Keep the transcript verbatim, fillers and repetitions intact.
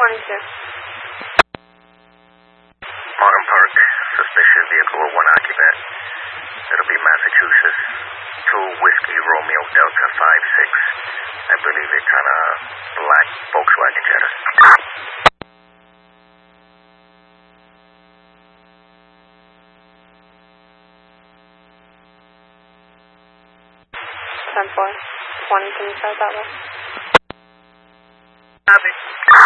twenty-two. Autumn Park, suspicious vehicle with one occupant. It'll be Massachusetts. Two Whiskey Romeo Delta five six. I believe it's on a black Volkswagen Jetta. ten four. twenty, can you start that way? Copy.